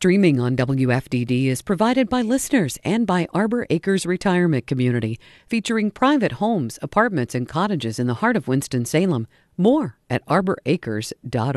Streaming on WFDD is provided by listeners and by Arbor Acres Retirement Community, featuring private homes, apartments, and cottages in the heart of Winston-Salem. More at arboracres.org.